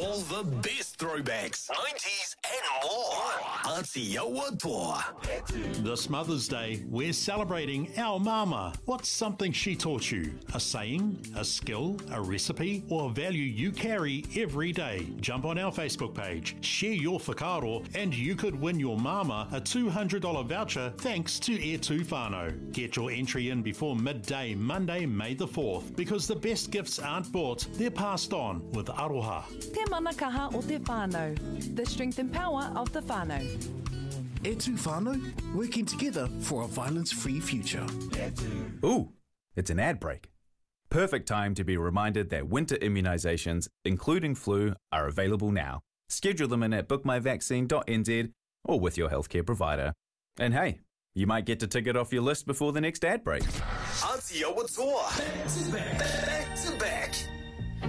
All the best throwbacks, 90s and more. Aotearoa Toa. This Mother's Day, we're celebrating our mama. What's something she taught you? A saying, a skill, a recipe, or a value you carry every day? Jump on our Facebook page, share your whakaaro, and you could win your mama a $200 voucher thanks to E Tu Whānau. Get your entry in before midday Monday, May the 4th, because the best gifts aren't bought, they're passed on with aroha. Te manakaha o te whānau. The strength and power of the whānau. E Tu Whānau, working together for a violence-free future. Ooh, it's an ad break. Perfect time to be reminded that winter immunisations, including flu, are available now. Schedule them in at bookmyvaccine.nz or with your healthcare provider. And hey, you might get a ticket off your list before the next ad break. Aotearoa Toa. Back to back.